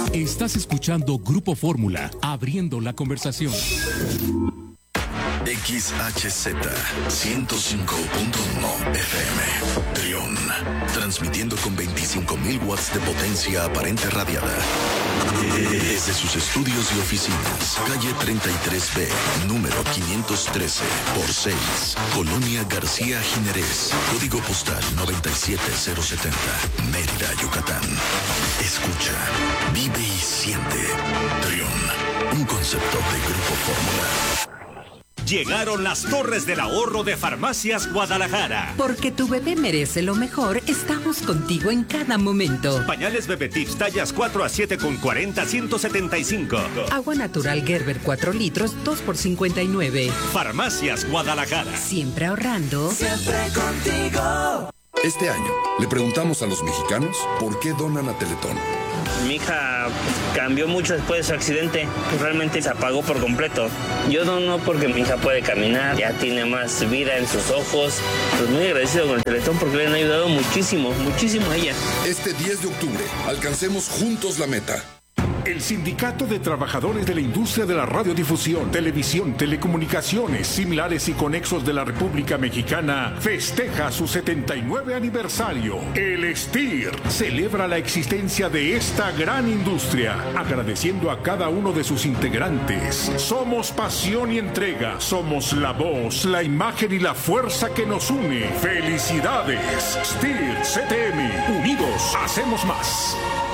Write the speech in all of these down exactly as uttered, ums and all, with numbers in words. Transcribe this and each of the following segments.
Estás escuchando Grupo Fórmula, abriendo la conversación. X H Z ciento cinco punto uno F M, Trión, transmitiendo con veinticinco mil watts de potencia aparente radiada. Desde sus estudios y oficinas, calle treinta y tres B, número quinientos trece por seis, Colonia García Jiménez, código postal noventa y siete cero setenta, Mérida, Yucatán. Escucha, vive y siente. Trión, un concepto de Grupo Fórmula. Llegaron las torres del ahorro de Farmacias Guadalajara. Porque tu bebé merece lo mejor, estamos contigo en cada momento. Pañales Bebé Tips tallas cuatro a siete con cuarenta, ciento setenta y cinco. Agua natural Gerber cuatro litros, dos por cincuenta y nueve. Farmacias Guadalajara. Siempre ahorrando. Siempre contigo. Este año le preguntamos a los mexicanos por qué donan a Teletón. Mi hija cambió mucho después de su accidente, pues realmente se apagó por completo. Yo dono porque mi hija puede caminar, ya tiene más vida en sus ojos. Pues muy agradecido con el Teletón porque le han ayudado muchísimo, muchísimo a ella. Este diez de octubre, alcancemos juntos la meta. El Sindicato de Trabajadores de la Industria de la Radiodifusión, Televisión, Telecomunicaciones, Similares y Conexos de la República Mexicana festeja su setenta y nueve aniversario. El S T I R celebra la existencia de esta gran industria, agradeciendo a cada uno de sus integrantes. Somos pasión y entrega, somos la voz, la imagen y la fuerza que nos une. ¡Felicidades! S T I R C T M, unidos hacemos más.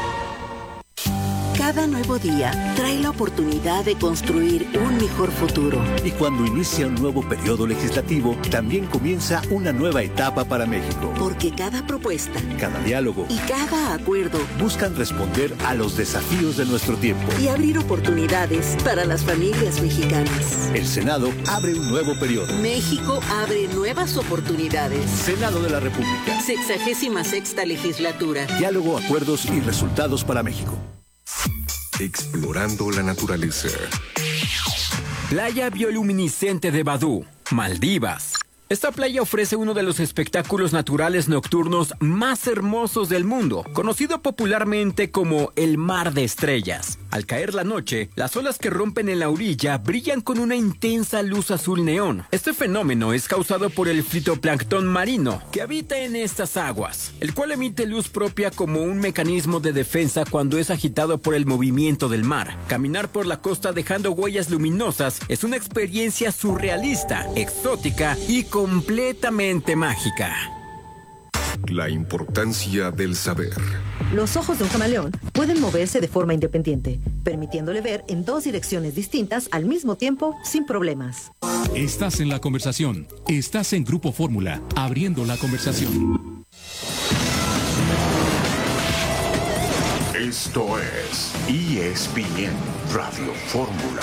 Cada nuevo día trae la oportunidad de construir un mejor futuro. Y cuando inicia un nuevo periodo legislativo, también comienza una nueva etapa para México. Porque cada propuesta, cada diálogo y cada acuerdo buscan responder a los desafíos de nuestro tiempo y abrir oportunidades para las familias mexicanas. El Senado abre un nuevo periodo. México abre nuevas oportunidades. Senado de la República. Sexagésima sexta legislatura. Diálogo, acuerdos y resultados para México. Explorando la naturaleza. Playa bioluminiscente de Badú, Maldivas. Esta playa ofrece uno de los espectáculos naturales nocturnos más hermosos del mundo, conocido popularmente como el Mar de Estrellas. Al caer la noche, las olas que rompen en la orilla brillan con una intensa luz azul neón. Este fenómeno es causado por el fitoplancton marino, que habita en estas aguas, el cual emite luz propia como un mecanismo de defensa cuando es agitado por el movimiento del mar. Caminar por la costa dejando huellas luminosas es una experiencia surrealista, exótica y completamente mágica. La importancia del saber. Los ojos de un camaleón pueden moverse de forma independiente, permitiéndole ver en dos direcciones distintas al mismo tiempo sin problemas. Estás en la conversación. Estás en Grupo Fórmula, abriendo la conversación. Esto es E S P N Radio Fórmula.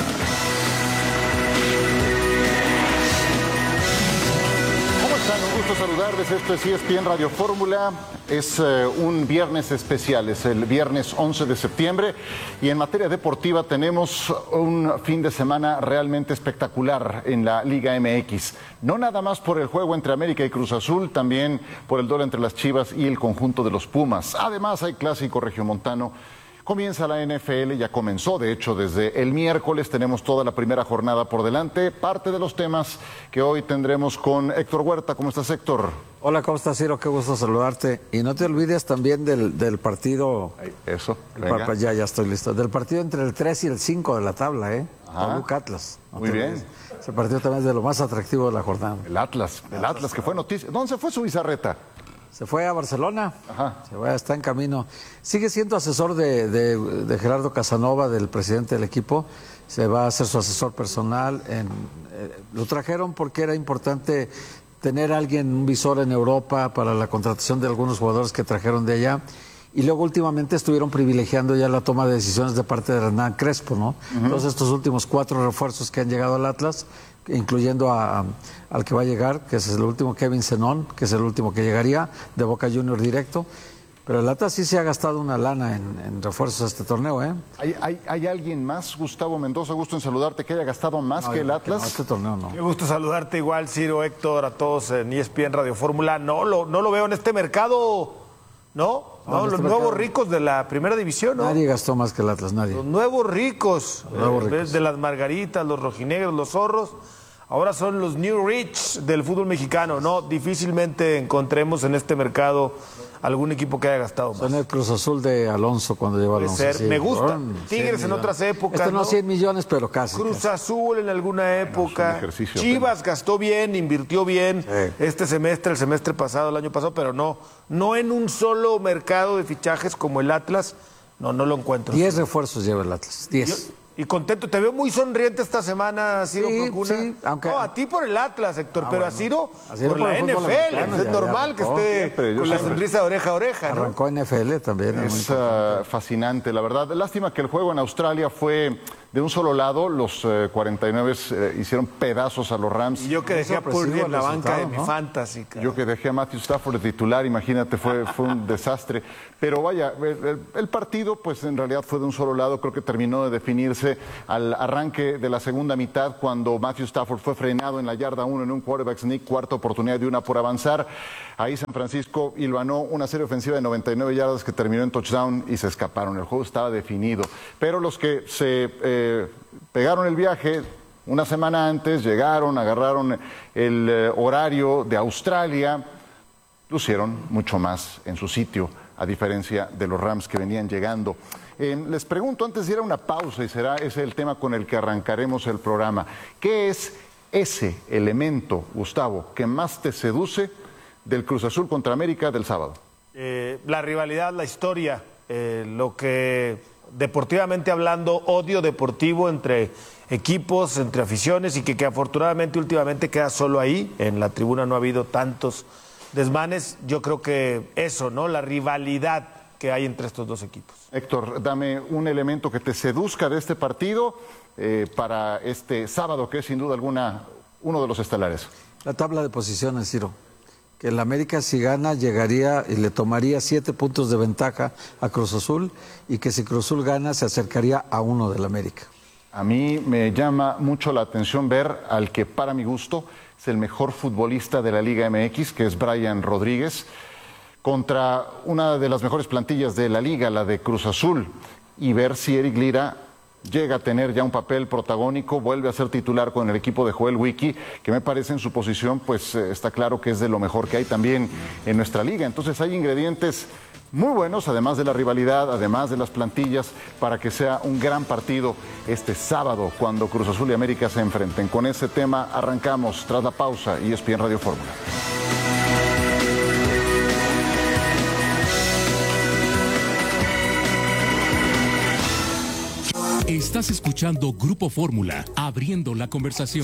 Un gusto saludarles, esto es E S P N Radio Fórmula, es uh, un viernes especial, es el viernes once de septiembre y en materia deportiva tenemos un fin de semana realmente espectacular en la Liga M X, no nada más por el juego entre América y Cruz Azul, también por el duelo entre las Chivas y el conjunto de los Pumas, además hay clásico regiomontano. Comienza la N F L, ya comenzó, de hecho, desde el miércoles tenemos toda la primera jornada por delante. Parte de los temas que hoy tendremos con Héctor Huerta. ¿Cómo estás, Héctor? Hola, ¿cómo estás, Ciro? Qué gusto saludarte. Y no te olvides también del, del partido... Eso, venga. El, ya, ya estoy listo. Del partido entre el tres y el cinco de la tabla, ¿eh? Toluca Atlas. No Muy bien. Olvides. Ese partido también es de lo más atractivo de la jornada. El Atlas, el Atlas, que fue noticia. ¿Dónde se fue su Bizarreta? Se fue a Barcelona, Ajá. Se va, está en camino. Sigue siendo asesor de, de, de Gerardo Casanova, del presidente del equipo. Se va a hacer su asesor personal. En, eh, lo trajeron porque era importante tener a alguien, un visor en Europa para la contratación de algunos jugadores que trajeron de allá. Y luego últimamente estuvieron privilegiando ya la toma de decisiones de parte de Hernán Crespo, ¿no? Uh-huh. Entonces estos últimos cuatro refuerzos que han llegado al Atlas, incluyendo a, a, al que va a llegar, que es el último Kevin Zenón, que es el último que llegaría, de Boca Junior directo. Pero el Atlas sí se ha gastado una lana en, en refuerzos a este torneo, ¿eh? ¿Hay, hay, ¿Hay alguien más, Gustavo Mendoza, gusto en saludarte, que haya gastado más no, que el Atlas? Que no, este torneo no. Qué gusto saludarte igual, Ciro, Héctor, a todos en E S P N Radio Fórmula. No lo, no lo veo en este mercado. ¿No? No, no en los este nuevos mercado. ricos de la primera división, ¿no? Nadie gastó más que el Atlas, nadie. Los nuevos ricos, Los nuevos eh, en ricos. vez de las margaritas, los rojinegros, los zorros, ahora son los new rich del fútbol mexicano. No, difícilmente encontremos en este mercado algún equipo que haya gastado más. Son el Cruz Azul de Alonso cuando lleva Puede Alonso. ser, sí, me gusta. fueron Tigres cien en otras millones. épocas, Este no, ¿no? cien millones, pero casi. Cruz casi. Azul en alguna época. ejercicio Chivas gastó bien, invirtió bien Sí. este semestre, el semestre pasado, el año pasado, pero no, no en un solo mercado de fichajes como el Atlas. No, no lo encuentro. Diez refuerzos lleva el Atlas. Diez. Yo- y contento, te veo muy sonriente esta semana, Ciro Sí, Procuna. sí, aunque- No, a ti por el Atlas, Héctor, Ah, pero bueno. a Ciro A Ciro por por la el N fútbol F L. americano, Es ya- normal ya que arrancó. esté Siempre, yo con la siempre. sonrisa de oreja a oreja, ¿no? Arrancó en F L también. muy Es importante. ah, fascinante, la verdad. Lástima que el juego en Australia fue de un solo lado. Los eh, cuarenta y nueve eh, hicieron pedazos a los Rams. Y yo que Muy dejé a sorpresivo Purdy en el la banca de resultado, mi ¿no? fantasy. cara. Yo que dejé a Matthew Stafford de titular, imagínate, fue, fue un desastre. Pero vaya, el, el- el partido pues en realidad fue de un solo lado, creo que terminó de definirse al arranque de la segunda mitad cuando Matthew Stafford fue frenado en la yarda uno en un quarterback sneak, cuarta oportunidad de una por avanzar. Ahí San Francisco hilvanó una serie ofensiva de noventa y nueve yardas que terminó en touchdown y se escaparon. El juego estaba definido. Pero los que se eh, pegaron el viaje una semana antes, llegaron, agarraron el eh, horario de Australia, lucieron mucho más en su sitio, a diferencia de los Rams que venían llegando. Eh, les pregunto, antes de ir a una pausa, y será ese el tema con el que arrancaremos el programa, ¿qué es ese elemento, Gustavo, que más te seduce del Cruz Azul contra América del sábado? Eh, la rivalidad, la historia, eh, lo que deportivamente hablando, odio deportivo entre equipos, entre aficiones y que, que afortunadamente últimamente queda solo ahí. En la tribuna no ha habido tantos desmanes. Yo creo que eso, ¿no? La rivalidad que hay entre estos dos equipos. Héctor, dame un elemento que te seduzca de este partido eh, para este sábado, que es sin duda alguna uno de los estelares. La tabla de posiciones, Ciro. Que el América si gana llegaría y le tomaría siete puntos de ventaja a Cruz Azul y que si Cruz Azul gana se acercaría a uno del América. A mí me llama mucho la atención ver al que para mi gusto es el mejor futbolista de la Liga M X, que es Brian Rodríguez, contra una de las mejores plantillas de la Liga, la de Cruz Azul, y ver si Eric Lira llega a tener ya un papel protagónico, vuelve a ser titular con el equipo de Joel Wiki, que me parece en su posición, pues eh, está claro que es de lo mejor que hay también en nuestra liga. Entonces hay ingredientes muy buenos, además de la rivalidad, además de las plantillas, para que sea un gran partido este sábado cuando Cruz Azul y América se enfrenten. Con ese tema arrancamos tras la pausa y E S P N Radio Fórmula. Estás escuchando Grupo Fórmula, abriendo la conversación.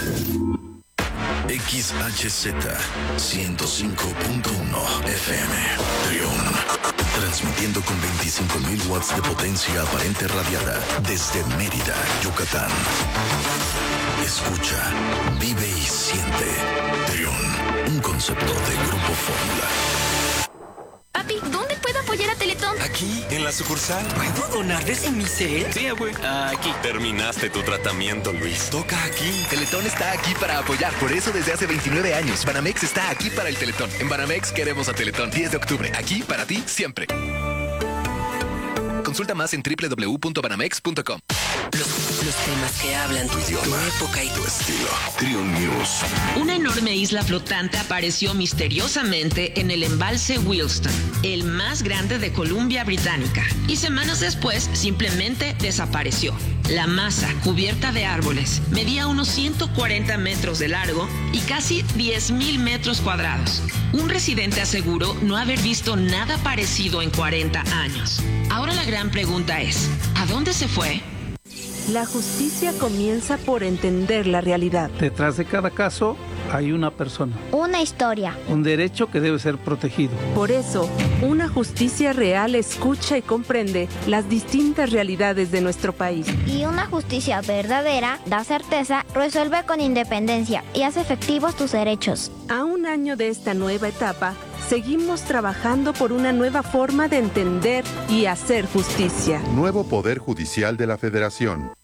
X H Z ciento cinco punto uno F M, Trión, transmitiendo con veinticinco mil watts de potencia aparente radiada desde Mérida, Yucatán. Escucha, vive y siente. Trión, un concepto de Grupo Fórmula. Papi, ¿dónde puedo apoyar a Teletón? Aquí, en la sucursal. ¿Puedo donar desde mi cel? Sí, abue. Aquí. Terminaste tu tratamiento, Luis. Toca aquí. Teletón está aquí para apoyar. Por eso desde hace veintinueve años, Banamex está aquí para el Teletón. En Banamex queremos a Teletón. diez de octubre. Aquí para ti siempre. Consulta más en doble u doble u doble u punto banamex punto com. Los, los temas que hablan tu idioma, tu época y tu estilo. Trión News. Una enorme isla flotante apareció misteriosamente en el embalse Williston, el más grande de Columbia Británica, y semanas después simplemente desapareció. La masa, cubierta de árboles, medía unos ciento cuarenta metros de largo y casi diez mil metros cuadrados. Un residente aseguró no haber visto nada parecido en cuarenta años. Ahora la gran pregunta es, ¿a dónde se fue? La justicia comienza por entender la realidad. Detrás de cada caso hay una persona. Una historia. Un derecho que debe ser protegido. Por eso, una justicia real escucha y comprende las distintas realidades de nuestro país. Y una justicia verdadera da certeza, resuelve con independencia y hace efectivos tus derechos. A un año de esta nueva etapa, seguimos trabajando por una nueva forma de entender y hacer justicia. Nuevo Poder Judicial de la Federación.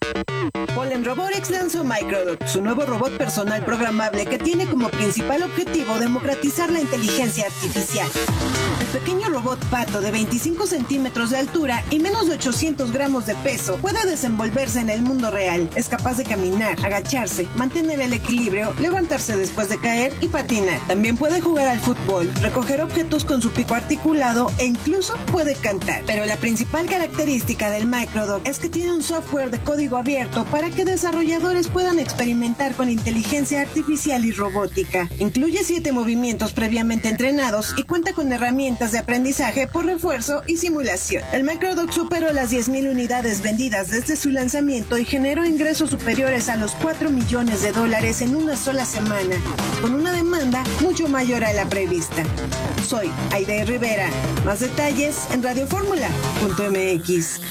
Polen Robotics lanzó Microdot, su nuevo robot personal programable que tiene como principal objetivo democratizar la inteligencia artificial. El pequeño robot pato de veinticinco centímetros de altura y menos de ochocientos gramos de peso puede desenvolverse en el mundo real. Es capaz de caminar, agacharse, mantener el equilibrio, levantarse después de caer y patinar. También puede jugar al fútbol, recoger objetos con su pico articulado e incluso puede cantar. Pero la principal característica del Microdot es que tiene un software de código abierto para que desarrolladores puedan experimentar con inteligencia artificial y robótica. Incluye siete movimientos previamente entrenados y cuenta con herramientas de aprendizaje por refuerzo y simulación. El Microdot superó las diez mil unidades vendidas desde su lanzamiento y generó ingresos superiores a los cuatro millones de dólares en una sola semana, con una demanda mucho mayor a la prevista. Soy Aide Rivera. Más detalles en radioformula punto m x.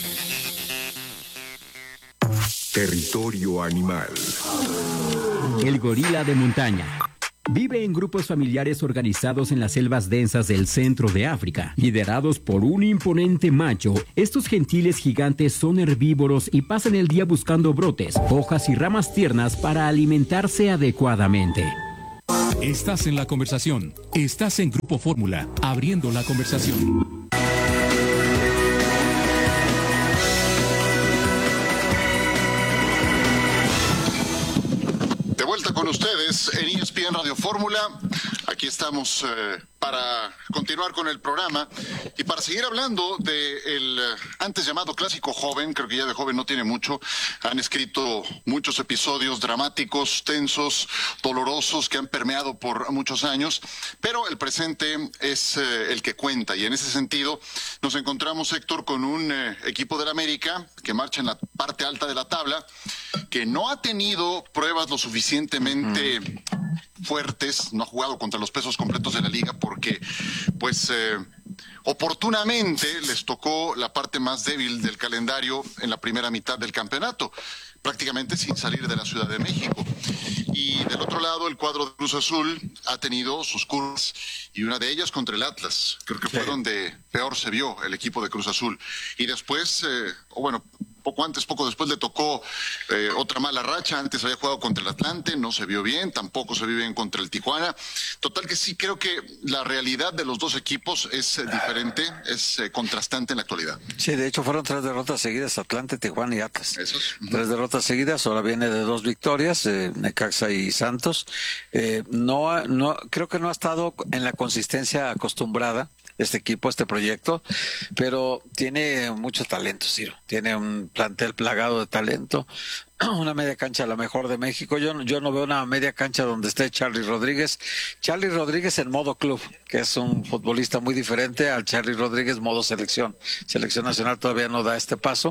Territorio animal. El gorila de montaña. Vive en grupos familiares organizados en las selvas densas del centro de África, liderados por un imponente macho. Estos gentiles gigantes son herbívoros y pasan el día buscando brotes, hojas y ramas tiernas para alimentarse adecuadamente. Estás en la conversación. Estás en Grupo Fórmula, abriendo la conversación. De vuelta con ustedes en E S P N Radio Fórmula. Aquí estamos eh, para continuar con el programa y para seguir hablando del eh, antes llamado clásico joven. Creo que ya de joven no tiene mucho. Han escrito muchos episodios dramáticos, tensos, dolorosos que han permeado por muchos años, pero el presente es eh, el que cuenta, y en ese sentido nos encontramos, Héctor, con un eh, equipo del América que marcha en la parte alta de la tabla, que no ha tenido pruebas lo suficientemente uh-huh. fuertes, no ha jugado contra los pesos completos de la liga porque, pues, eh, oportunamente les tocó la parte más débil del calendario en la primera mitad del campeonato, prácticamente sin salir de la Ciudad de México. Y del otro lado, el cuadro de Cruz Azul ha tenido sus curvas, y una de ellas contra el Atlas. Creo que fue sí. donde peor se vio el equipo de Cruz Azul. Y después, eh, o bueno, poco antes, poco después le tocó eh, otra mala racha. Antes había jugado contra el Atlante, no se vio bien, tampoco se vio bien contra el Tijuana. Total que sí, creo que la realidad de los dos equipos es eh, diferente, es eh, contrastante en la actualidad. Sí, de hecho fueron tres derrotas seguidas, Atlante, Tijuana y Atlas. Esos. Tres derrotas seguidas, ahora viene de dos victorias, eh, Necaxa y Santos. Eh, no, no, creo que no ha estado en la consistencia acostumbrada este equipo, este proyecto, pero tiene mucho talento, Ciro. Tiene un plantel plagado de talento, una media cancha la mejor de México. Yo, yo no veo una media cancha donde esté Charly Rodríguez. Charly Rodríguez en modo club, que es un futbolista muy diferente al Charly Rodríguez modo selección. Selección nacional todavía no da este paso.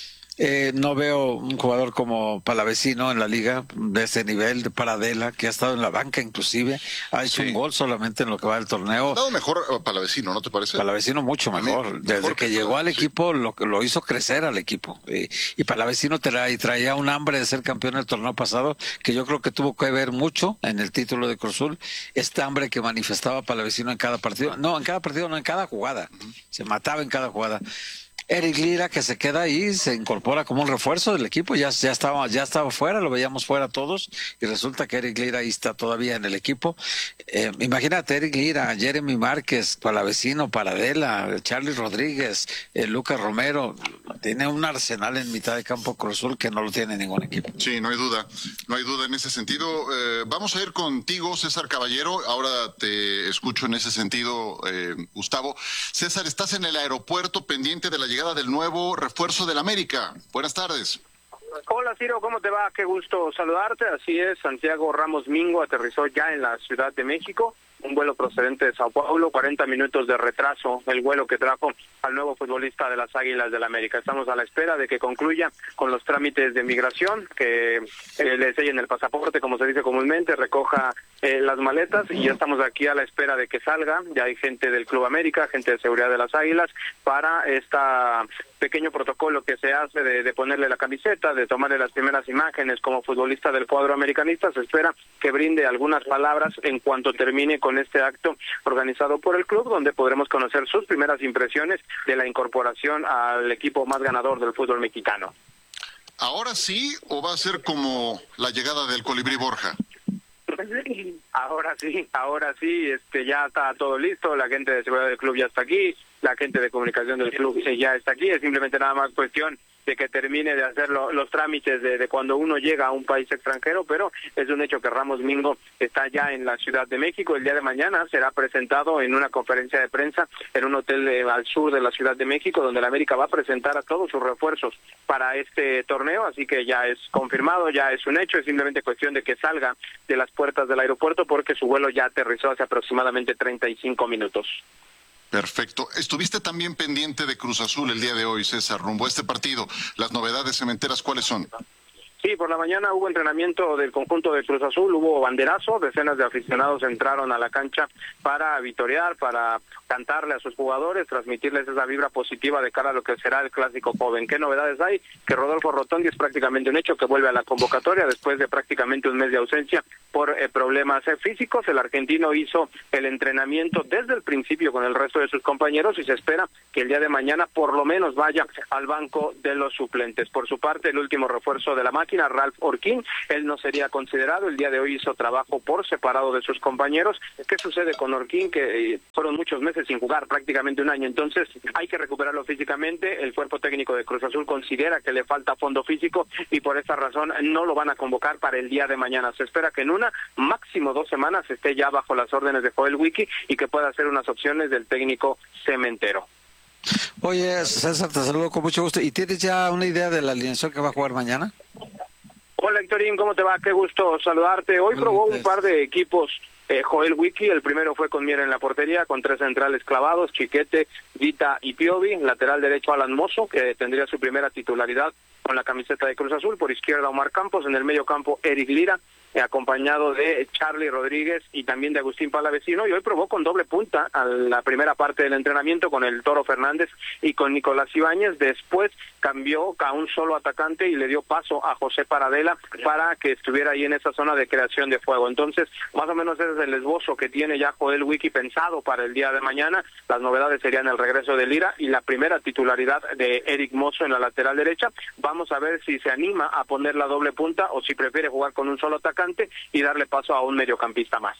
Eh, no veo un jugador como Palavecino en la liga de ese nivel, de Paradela, que ha estado en la banca inclusive, ha hecho sí. un gol solamente en lo que va del torneo. Ha dado mejor Palavecino, ¿no te parece? Palavecino mucho mejor, desde mejor que, que llegó al equipo sí. lo, lo hizo crecer al equipo, y, y Palavecino traía, traía un hambre de ser campeón el torneo pasado, que yo creo que tuvo que ver mucho en el título de Cruz Azul, este hambre que manifestaba Palavecino en cada partido, no, en cada partido, no, en cada jugada, uh-huh. se mataba en cada jugada. Eric Lira, que se queda ahí, se incorpora como un refuerzo del equipo, ya, ya estaba ya estaba fuera, lo veíamos fuera todos, y resulta que Eric Lira ahí está todavía en el equipo. Eh, imagínate, Eric Lira, Jeremy Márquez, Palavecino, Paradela, Charly Rodríguez, eh, Lucas Romero, tiene un arsenal en mitad de campo Cruz Azul que no lo tiene ningún equipo. Sí, no hay duda, no hay duda en ese sentido. Eh, vamos a ir contigo, César Caballero, ahora te escucho en ese sentido, eh, Gustavo. César, estás en el aeropuerto pendiente de la llegada del nuevo refuerzo del América. Buenas tardes. Hola, Ciro, ¿cómo te va? Qué gusto saludarte. Así es, Santiago Ramos Mingo aterrizó ya en la Ciudad de México, un vuelo procedente de Sao Paulo, cuarenta minutos de retraso, el vuelo que trajo al nuevo futbolista de las Águilas del América. Estamos a la espera de que concluya con los trámites de migración, que eh, le sellen el pasaporte, como se dice comúnmente, recoja eh, las maletas, y ya estamos aquí a la espera de que salga. Ya hay gente del Club América, gente de seguridad de las Águilas, para esta pequeño protocolo que se hace de, de ponerle la camiseta, de tomarle las primeras imágenes como futbolista del cuadro americanista. Se espera que brinde algunas palabras en cuanto termine con este acto organizado por el club, donde podremos conocer sus primeras impresiones de la incorporación al equipo más ganador del fútbol mexicano. ¿Ahora sí o va a ser como la llegada del Colibrí Borja? Ahora sí, ahora sí, este ya está todo listo, la gente de seguridad del club ya está aquí, la gente de comunicación del club ya está aquí, es simplemente nada más cuestión de que termine de hacer lo, los trámites de, de cuando uno llega a un país extranjero, pero es un hecho que Ramos Mingo está ya en la Ciudad de México. El día de mañana será presentado en una conferencia de prensa en un hotel eh, al sur de la Ciudad de México, donde la América va a presentar a todos sus refuerzos para este torneo, así que ya es confirmado, ya es un hecho, es simplemente cuestión de que salga de las puertas del aeropuerto porque su vuelo ya aterrizó hace aproximadamente treinta y cinco minutos. Perfecto. Estuviste también pendiente de Cruz Azul el día de hoy, César, rumbo a este partido. Las novedades cementeras, ¿cuáles son? Sí, por la mañana hubo entrenamiento del conjunto de Cruz Azul, hubo banderazo, decenas de aficionados entraron a la cancha para vitorear, para cantarle a sus jugadores, transmitirles esa vibra positiva de cara a lo que será el clásico joven. ¿Qué novedades hay? Que Rodolfo Rotondi es prácticamente un hecho que vuelve a la convocatoria después de prácticamente un mes de ausencia por eh, problemas eh, físicos. El argentino hizo el entrenamiento desde el principio con el resto de sus compañeros y se espera que el día de mañana por lo menos vaya al banco de los suplentes. Por su parte, el último refuerzo de la máquina, Ralph Orquín, él no sería considerado, el día de hoy hizo trabajo por separado de sus compañeros. ¿Qué sucede con Orquín? Que eh, fueron muchos meses sin jugar, prácticamente un año, entonces hay que recuperarlo físicamente. El cuerpo técnico de Cruz Azul considera que le falta fondo físico y por esa razón no lo van a convocar para el día de mañana. Se espera que en una, máximo dos semanas, esté ya bajo las órdenes de Joel Wiki y que pueda hacer unas opciones del técnico cementero. Oye, César, te saludo con mucho gusto. ¿Y tienes ya una idea de la alineación que va a jugar mañana? Hola, Héctorín, ¿cómo te va? Qué gusto saludarte. Hoy probó un par de equipos eh, Joel Wiki. El primero fue con Mier en la portería, con tres centrales clavados, Chiquete, Vita y Piovi. Lateral derecho, Alan Mozo, que tendría su primera titularidad con la camiseta de Cruz Azul. Por izquierda, Omar Campos. En el medio campo, Eric Lira, eh, acompañado de Charlie Rodríguez y también de Agustín Palavecino. Y hoy probó con doble punta a la primera parte del entrenamiento con el Toro Fernández y con Nicolás Ibáñez. Después cambió a un solo atacante y le dio paso a José Paradela para que estuviera ahí en esa zona de creación de juego. Entonces, más o menos ese es el esbozo que tiene ya Joel Wiki pensado para el día de mañana. Las novedades serían el regreso de Lira y la primera titularidad de Eric Mozo en la lateral derecha. Vamos a ver si se anima a poner la doble punta o si prefiere jugar con un solo atacante y darle paso a un mediocampista más.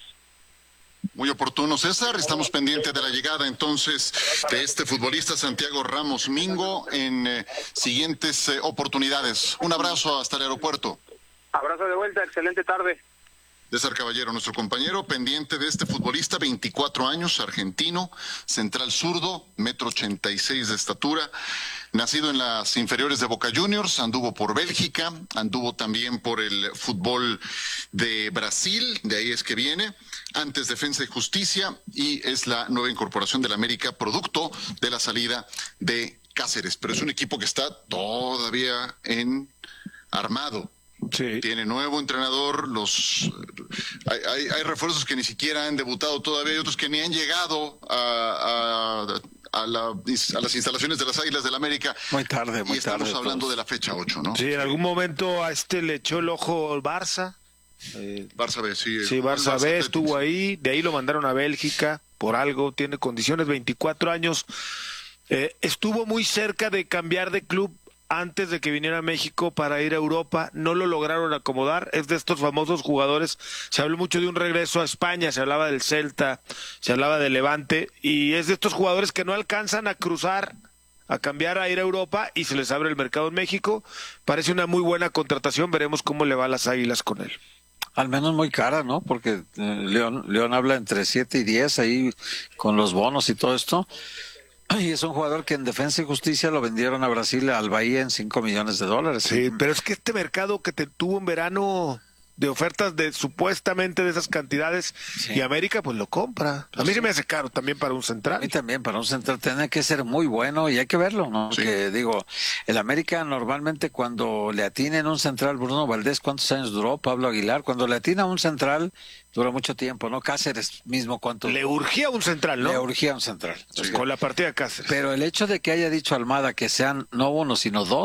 Muy oportuno, César. Estamos pendientes de la llegada entonces de este futbolista Santiago Ramos Mingo en eh, siguientes eh, oportunidades. Un abrazo hasta el aeropuerto. Abrazo de vuelta, excelente tarde. César Caballero, nuestro compañero, pendiente de este futbolista, veinticuatro años, argentino, central zurdo, metro ochenta y seis de estatura, nacido en las inferiores de Boca Juniors, anduvo por Bélgica, anduvo también por el fútbol de Brasil, de ahí es que viene, antes Defensa y Justicia, y es la nueva incorporación del América, producto de la salida de Cáceres, pero es un equipo que está todavía en armado. Sí. Tiene nuevo entrenador, los hay, hay, hay refuerzos que ni siquiera han debutado todavía, hay otros que ni han llegado a, a, a, la, a las instalaciones de las Águilas del América. Muy tarde, muy y estamos tarde, hablando todos. de la fecha ocho, ¿no? Sí, en algún momento a este le echó el ojo el Barça. Eh, Barça B, sí. Sí, Barça, Barça B estuvo ahí, de ahí lo mandaron a Bélgica por algo, tiene condiciones, veinticuatro años. Eh, estuvo muy cerca de cambiar de club antes de que viniera a México para ir a Europa, no lo lograron acomodar, es de estos famosos jugadores, se habló mucho de un regreso a España, se hablaba del Celta, se hablaba del Levante, y es de estos jugadores que no alcanzan a cruzar, a cambiar, a ir a Europa, y se les abre el mercado en México. Parece una muy buena contratación, veremos cómo le va a las Águilas con él. Al menos muy cara, ¿no? Porque eh, León, León habla entre siete y diez ahí con los bonos y todo esto. Y es un jugador que en Defensa y Justicia lo vendieron a Brasil, al Bahía, en cinco millones de dólares. Sí, pero es que este mercado que te tuvo en verano de ofertas de supuestamente de esas cantidades, sí. Y América pues lo compra. A mí se me hace caro también para un central. A mí también, para un central tiene que ser muy bueno y hay que verlo, ¿no? Sí. Que digo, el América normalmente cuando le atinen un central, Bruno Valdés, ¿cuántos años duró? Pablo Aguilar, cuando le atina un central, dura mucho tiempo, ¿no? Cáceres mismo, ¿cuánto? Le urgía un central, ¿no? Le urgía un central. Sí. Con la partida de Cáceres. Pero el hecho de que haya dicho Almada que sean no uno, sino dos,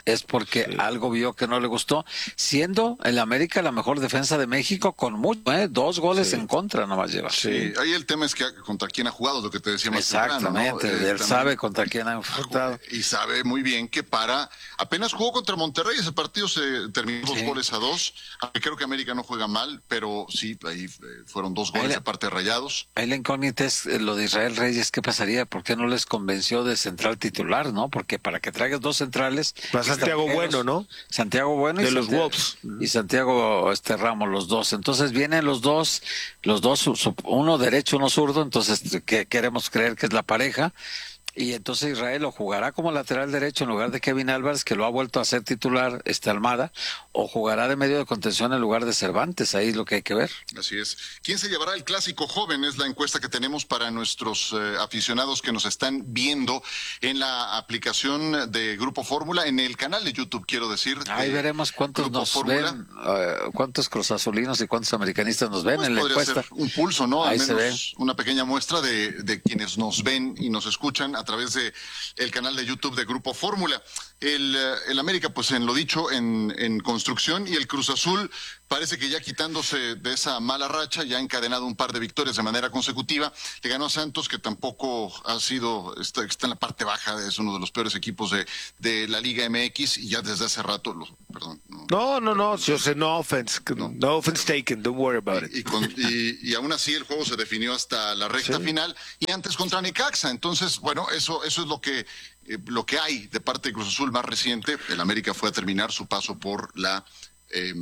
es porque sí. algo vio que no le gustó, siendo el América la mejor defensa de México con mucho, ¿eh? dos goles sí. en contra nomás lleva. Sí. sí, ahí el tema es que contra quién ha jugado, lo que te decía más Exactamente, temprano, ¿no? él eh, también, sabe contra quién ha enfrentado. Y sabe muy bien que para, apenas jugó contra Monterrey, ese partido se terminó sí. dos goles a dos, creo que América no juega mal, pero sí, ahí fueron dos goles de parte de Rayados. Ahí la incógnita es lo de Israel Reyes, ¿qué pasaría? ¿Por qué no les convenció de central titular, no? Porque para que traigas dos centrales... Para Santiago Bueno, ¿no? Santiago Bueno y de los Santiago, Wolves. Y Santiago este Ramos, los dos. Entonces vienen los dos, los dos, uno derecho, uno zurdo, entonces que queremos creer que es la pareja. Y entonces Israel o jugará como lateral derecho en lugar de Kevin Álvarez, que lo ha vuelto a ser titular, este Almada, o jugará de medio de contención en lugar de Cervantes. Ahí es lo que hay que ver. Así es. ¿Quién se llevará el clásico joven? Es la encuesta que tenemos para nuestros eh, aficionados que nos están viendo en la aplicación de Grupo Fórmula, en el canal de YouTube, quiero decir. Ahí veremos cuántos Grupo nos Fórmula. ven, uh, cuántos cruzazulinos y cuántos americanistas nos ven pues en la encuesta. Ser un pulso, ¿no? Ahí Al se menos ve. Una pequeña muestra de, de quienes nos ven y nos escuchan a través de el canal de YouTube de Grupo Fórmula. El, el América, pues en lo dicho, en, en construcción, y el Cruz Azul parece que ya quitándose de esa mala racha, ya ha encadenado un par de victorias de manera consecutiva. Le ganó a Santos, que tampoco ha sido, está, está en la parte baja, es uno de los peores equipos de, de la Liga M X, y ya desde hace rato, lo, perdón. No, no, no, no, yo sé, no offense, no, no offense taken, don't worry about it. Y, con, y, y aún así el juego se definió hasta la recta sí. final, y antes contra Necaxa. Entonces, bueno, eso, eso es lo que eh, lo que hay de parte de Cruz Azul más reciente. El América fue a terminar su paso por la eh,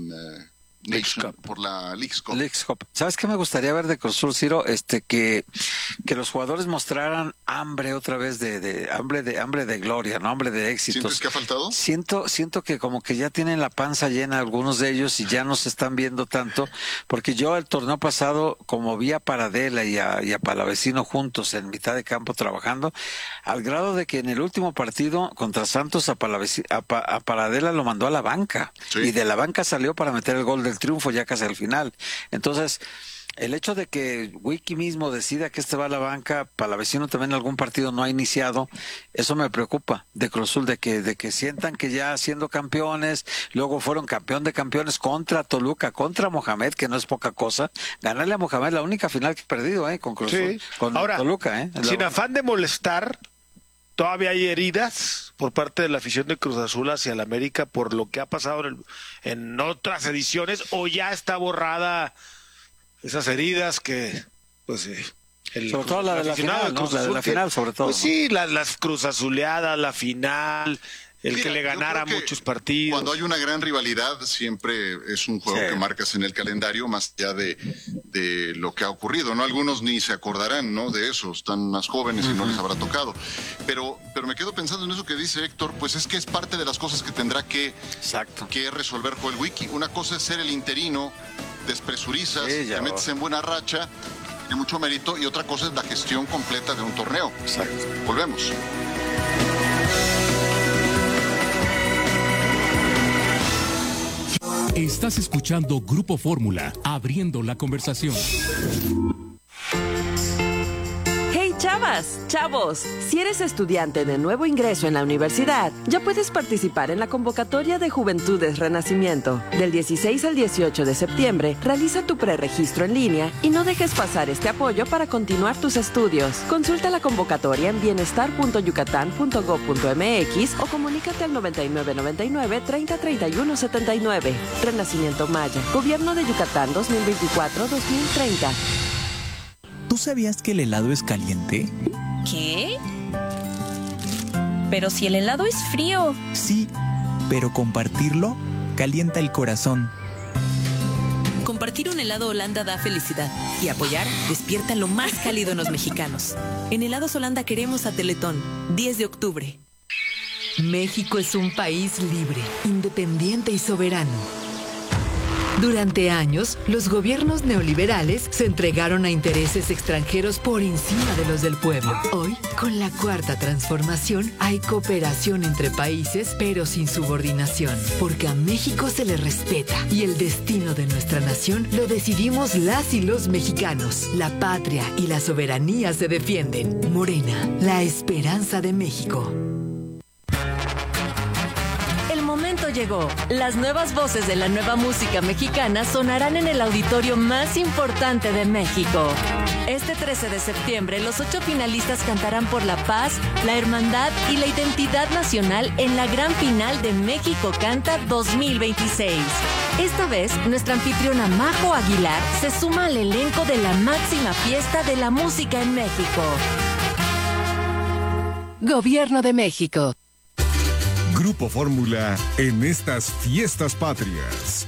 Nation, por la Leagues Cup. Leagues Cup. ¿Sabes qué me gustaría ver de Cruz Azul, Ciro? Este, que, que los jugadores mostraran hambre otra vez de, de hambre de hambre de gloria, no hambre de éxitos. ¿Sientes que ha faltado? Siento, siento que como que ya tienen la panza llena algunos de ellos y ya no se están viendo tanto, porque yo el torneo pasado, como vi a Paradela y a, y a Palavecino juntos en mitad de campo trabajando, al grado de que en el último partido contra Santos a, Palavecino, a, pa, a Paradela lo mandó a la banca, sí. y de la banca salió para meter el gol del triunfo ya casi al final. Entonces, el hecho de que Wiki mismo decida que este va a la banca, Palavecino también en algún partido no ha iniciado, eso me preocupa de Cruz Azul, de que, de que sientan que ya siendo campeones, luego fueron campeón de campeones contra Toluca, contra Mohamed, que no es poca cosa, ganarle a Mohamed la única final que he perdido, eh, con Cruz Azul, sí. con Ahora, Toluca, eh. Sin afán de molestar, todavía hay heridas por parte de la afición de Cruz Azul hacia el América por lo que ha pasado en, el, en otras ediciones, o ya está borrada esas heridas que, pues, eh, el, sobre todo la de la final, ¿no? La de la final, sobre todo. Pues sí, las, las Cruz Azuleadas, la final, el Mira, que le ganara muchos partidos. Cuando hay una gran rivalidad, siempre es un juego sí. que marcas en el calendario, más allá de, de lo que ha ocurrido, ¿no? Algunos ni se acordarán, ¿no? De eso, están más jóvenes y uh-huh. no les habrá tocado. Pero, pero me quedo pensando en eso que dice Héctor, pues es que es parte de las cosas que tendrá que, Exacto. que resolver Joel Wiki. Una cosa es ser el interino, despresurizas, sí, te metes en buena racha, de mucho mérito, y otra cosa es la gestión completa de un torneo. Exacto. Volvemos. Estás escuchando Grupo Fórmula, abriendo la conversación. ¡Hey, chavas! ¡Chavos! Si eres estudiante de nuevo ingreso en la universidad, ya puedes participar en la convocatoria de Juventudes Renacimiento. Del dieciséis al dieciocho de septiembre, realiza tu preregistro en línea y no dejes pasar este apoyo para continuar tus estudios. Consulta la convocatoria en bienestar punto yucatán punto gob punto m x o comunícate al noventa y nueve noventa y nueve treinta treinta y uno setenta y nueve. Renacimiento Maya. Gobierno de Yucatán dos mil veinticuatro a dos mil treinta. ¿Tú sabías que el helado es caliente? ¿Qué? Pero si el helado es frío. Sí, pero compartirlo calienta el corazón. Compartir un helado Holanda da felicidad y apoyar despierta lo más cálido en los mexicanos. En Helados Holanda queremos a Teletón, diez de octubre. México es un país libre, independiente y soberano. Durante años, los gobiernos neoliberales se entregaron a intereses extranjeros por encima de los del pueblo. Hoy, con la Cuarta Transformación, hay cooperación entre países, pero sin subordinación. Porque a México se le respeta y el destino de nuestra nación lo decidimos las y los mexicanos. La patria y la soberanía se defienden. Morena, la esperanza de México. El momento llegó. Las nuevas voces de la nueva música mexicana sonarán en el auditorio más importante de México. Este trece de septiembre, los ocho finalistas cantarán por la paz, la hermandad y la identidad nacional en la gran final de México Canta dos mil veintiséis. Esta vez, nuestra anfitriona Majo Aguilar se suma al elenco de la máxima fiesta de la música en México. Gobierno de México. Grupo Fórmula en estas fiestas patrias.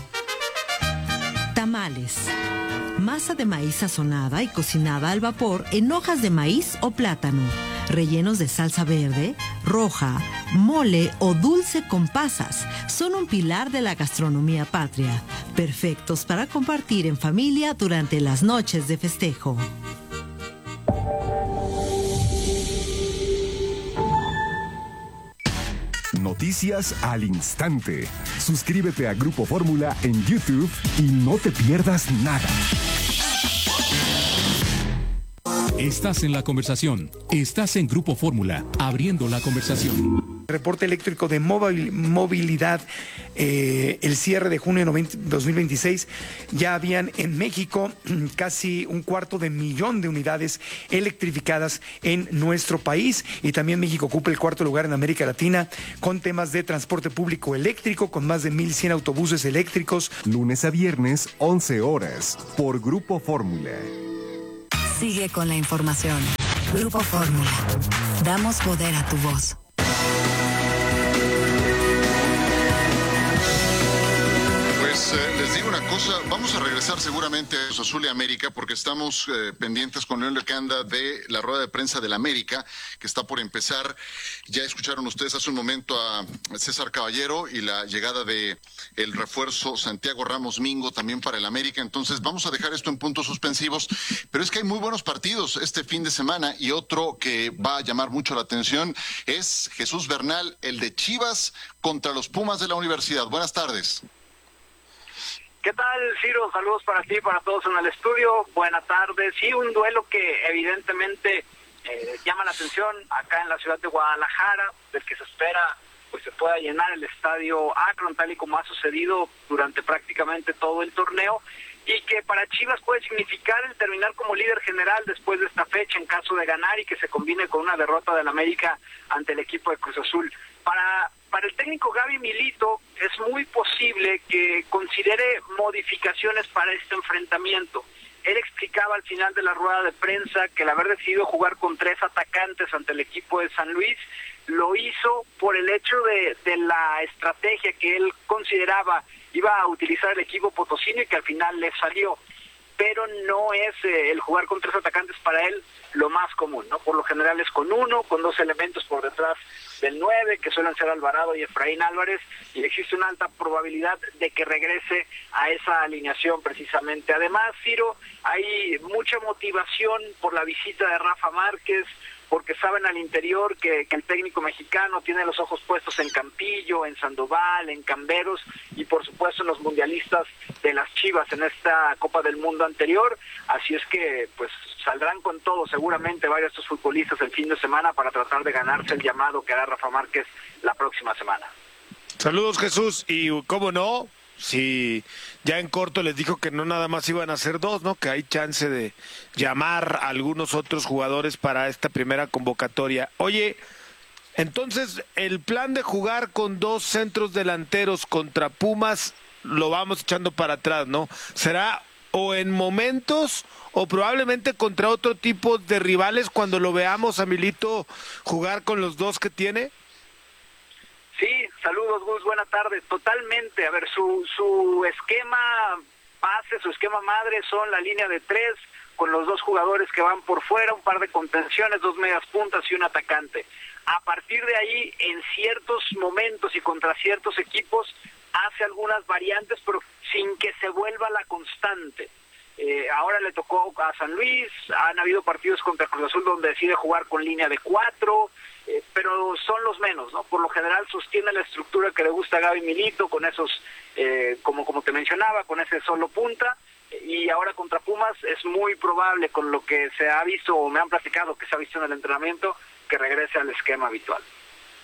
Tamales. Masa de maíz sazonada y cocinada al vapor en hojas de maíz o plátano, rellenos de salsa verde, roja, mole o dulce con pasas. Son un pilar de la gastronomía patria, perfectos para compartir en familia durante las noches de festejo. Noticias al instante. Suscríbete a Grupo Fórmula en YouTube y no te pierdas nada. Estás en la conversación. Estás en Grupo Fórmula, abriendo la conversación. Reporte eléctrico de movilidad, eh, el cierre de junio de dos mil veintiséis, ya habían en México casi un cuarto de millón de unidades electrificadas en nuestro país, y también México ocupa el cuarto lugar en América Latina con temas de transporte público eléctrico, con más de mil cien autobuses eléctricos. Lunes a viernes, once horas, por Grupo Fórmula. Sigue con la información. Grupo Fórmula. Damos poder a tu voz. Pues eh, les digo una cosa, vamos a regresar seguramente a Cruz Azul y América porque estamos eh, pendientes con León Lecanda de la rueda de prensa del América, que está por empezar. Ya escucharon ustedes hace un momento a César Caballero y la llegada de el refuerzo Santiago Ramos Mingo también para el América. Entonces vamos a dejar esto en puntos suspensivos, pero es que hay muy buenos partidos este fin de semana, y otro que va a llamar mucho la atención es Jesús Bernal, el de Chivas contra los Pumas de la Universidad. Buenas tardes. ¿Qué tal, Ciro? Saludos para ti, para todos en el estudio. Buenas tardes. Sí, un duelo que evidentemente eh, llama la atención acá en la ciudad de Guadalajara, del que se espera pues se pueda llenar el estadio Akron, tal y como ha sucedido durante prácticamente todo el torneo, y que para Chivas puede significar el terminar como líder general después de esta fecha en caso de ganar y que se combine con una derrota del América ante el equipo de Cruz Azul. Para Para el técnico Gaby Milito es muy posible que considere modificaciones para este enfrentamiento. Él explicaba al final de la rueda de prensa que el haber decidido jugar con tres atacantes ante el equipo de San Luis lo hizo por el hecho de, de la estrategia que él consideraba iba a utilizar el equipo potosino y que al final le salió. Pero no es eh, el jugar con tres atacantes para él lo más común, ¿no? Por lo general es con uno, con dos elementos por detrás del nueve, que suelen ser Alvarado y Efraín Álvarez, y existe una alta probabilidad de que regrese a esa alineación precisamente. Además, Ciro, hay mucha motivación por la visita de Rafa Márquez, porque saben al interior que, que el técnico mexicano tiene los ojos puestos en Campillo, en Sandoval, en Camberos y por supuesto en los mundialistas de las Chivas en esta Copa del Mundo anterior. Así es que pues saldrán con todo seguramente varios de estos futbolistas el fin de semana para tratar de ganarse el llamado que hará Rafa Márquez la próxima semana. Saludos, Jesús, y cómo no, si ya en corto les dijo que no nada más iban a ser dos, ¿no? Que hay chance de llamar a algunos otros jugadores para esta primera convocatoria. Oye, entonces el plan de jugar con dos centros delanteros contra Pumas lo vamos echando para atrás, ¿no? ¿Será o en momentos o probablemente contra otro tipo de rivales cuando lo veamos a Milito jugar con los dos que tiene? Sí, saludos, Gus, buena tarde. Totalmente, a ver, su su esquema base, su esquema madre son la línea de tres, con los dos jugadores que van por fuera, un par de contenciones, dos medias puntas y un atacante. A partir de ahí, en ciertos momentos y contra ciertos equipos, hace algunas variantes, pero sin que se vuelva la constante. Eh, ahora le tocó a San Luis, han habido partidos contra Cruz Azul donde decide jugar con línea de cuatro, eh, pero son los menos, ¿no? Por lo general sostiene la estructura que le gusta a Gaby Milito, con esos, eh, como, como te mencionaba, con ese solo punta, y ahora contra Pumas es muy probable, con lo que se ha visto o me han platicado que se ha visto en el entrenamiento, que regrese al esquema habitual.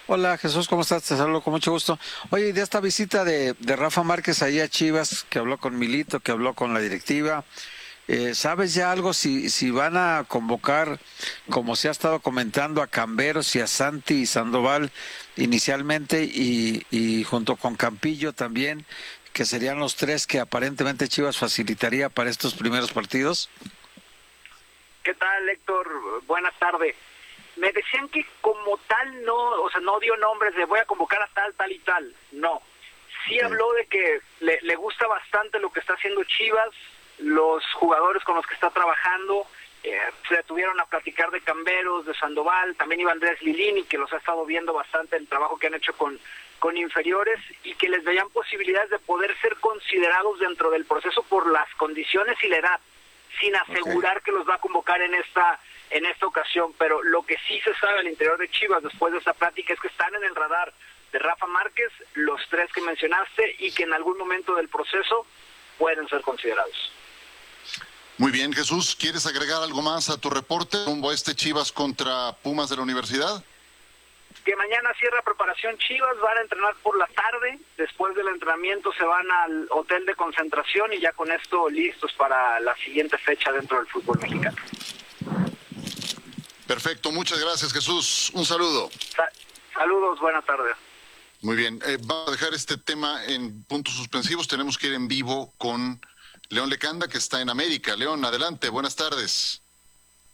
Hola Jesús, ¿cómo estás? Te saludo con mucho gusto. Oye, de esta visita de, de Rafa Márquez ahí a Chivas, que habló con Milito, que habló con la directiva, eh, ¿sabes ya algo si, si van a convocar, como se ha estado comentando, a Camberos y a Santi y Sandoval inicialmente y, y junto con Campillo también, que serían los tres que aparentemente Chivas facilitaría para estos primeros partidos? ¿Qué tal, Héctor? Buenas tardes. Me decían que como tal no, o sea, no dio nombres de voy a convocar a tal, tal y tal. No. Sí habló de que le, le gusta bastante lo que está haciendo Chivas, los jugadores con los que está trabajando, eh, se detuvieron a platicar de Camberos, de Sandoval, también iba Andrés Lilini, que los ha estado viendo bastante el trabajo que han hecho con, con inferiores, y que les veían posibilidades de poder ser considerados dentro del proceso por las condiciones y la edad, sin asegurar okay. que los va a convocar en esta en esta ocasión, pero lo que sí se sabe al interior de Chivas después de esta plática es que están en el radar de Rafa Márquez, los tres que mencionaste, y que en algún momento del proceso pueden ser considerados. Muy bien, Jesús, ¿quieres agregar algo más a tu reporte rumbo a este Chivas contra Pumas de la Universidad? Que mañana cierra preparación Chivas, van a entrenar por la tarde, después del entrenamiento se van al hotel de concentración y ya con esto listos para la siguiente fecha dentro del fútbol mexicano. Perfecto, muchas gracias, Jesús. Un saludo. Sa- saludos, buenas tardes. Muy bien, eh, vamos a dejar este tema en puntos suspensivos. Tenemos que ir en vivo con León Lecanda, que está en América. León, adelante, buenas tardes.